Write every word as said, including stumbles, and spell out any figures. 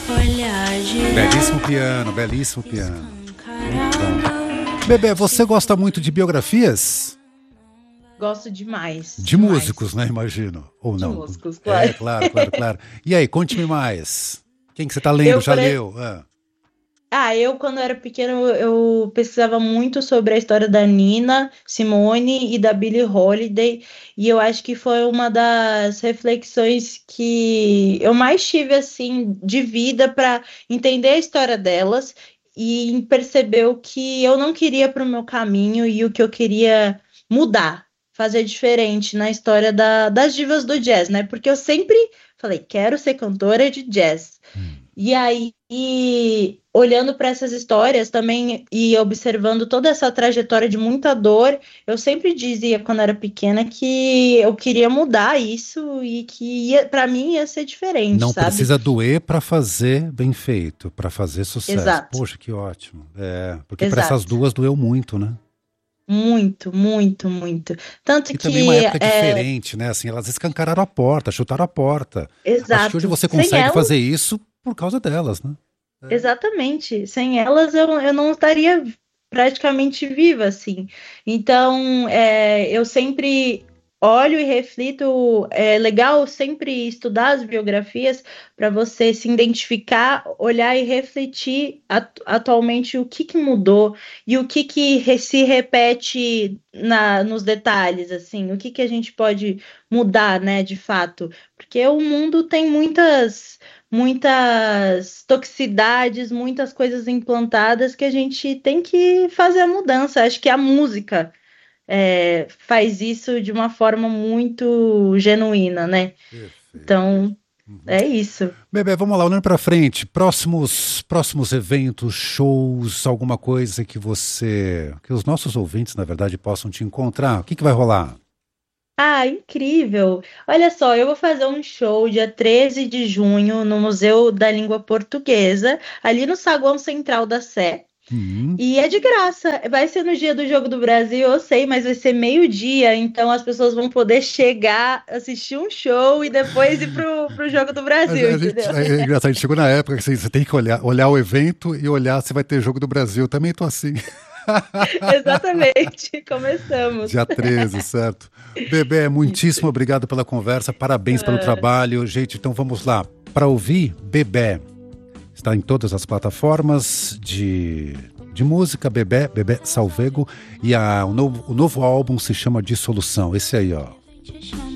Belíssimo piano, belíssimo piano. Muito bom. Bebê, você gosta muito de biografias? Gosto demais. De demais. músicos, né? Imagino. Ou De não? músicos, claro. É, claro, claro, claro. E aí, conte-me mais. Quem que você tá lendo? Eu, Já por... leu? Ah. ah, eu quando era pequena eu, eu pesquisava muito sobre a história da Nina Simone e da Billie Holiday, e eu acho que foi uma das reflexões que eu mais tive assim de vida para entender a história delas e perceber o que eu não queria para o meu caminho e o que eu queria mudar, fazer diferente na história da, das divas do jazz, né? Porque eu sempre falei, quero ser cantora de jazz. Hum. E aí, e olhando para essas histórias também e observando toda essa trajetória de muita dor, eu sempre dizia quando era pequena que eu queria mudar isso e que ia, para mim ia ser diferente, Não sabe? precisa doer para fazer bem feito, para fazer sucesso. Exato, Poxa, que ótimo. É, porque para essas exato. duas doeu muito, né? Muito, muito, muito. Tanto E também uma que, época é, diferente, né? Assim, elas escancararam a porta, chutaram a porta. Acho que hoje exato. você Sem consegue elas, fazer isso por causa delas, né? É. exatamente. Sem elas eu, eu não estaria praticamente viva, assim. Então, é, eu sempre olho e reflito. É legal sempre estudar as biografias para você se identificar, olhar e refletir atu- atualmente o que, que mudou e o que, que re- se repete na, nos detalhes, assim, o que, que a gente pode mudar, né, de fato. Porque o mundo tem muitas muitas toxicidades, muitas coisas implantadas que a gente tem que fazer a mudança. Acho que a música é, faz isso de uma forma muito genuína, né? Perfeito. Então, Uhum. é isso. Bebê, vamos lá, olhando para frente. Próximos, próximos eventos, shows, alguma coisa que você, que os nossos ouvintes, na verdade, possam te encontrar. O que que vai rolar? Ah, incrível! Olha só, eu vou fazer um show dia treze de junho no Museu da Língua Portuguesa, ali no saguão central da Sé. Hum. E é de graça. Vai ser no dia do Jogo do Brasil, eu sei, mas vai ser meio-dia, então as pessoas vão poder chegar, assistir um show e depois ir pro, pro Jogo do Mas Brasil, a gente, entendeu? é engraçado, a gente chegou na época que você, você tem que olhar, olhar o evento e olhar se vai ter jogo do Brasil. Eu também tô assim. Exatamente, começamos. Dia treze, certo? Bebê, Isso. muitíssimo obrigado pela conversa, parabéns pelo Ah, trabalho. Gente, então vamos lá. Para ouvir, Bebê. Está em todas as plataformas de, de música, Bebê, Bebê Salvego. E a, o, novo, o novo álbum se chama Dissolução. Esse aí, ó.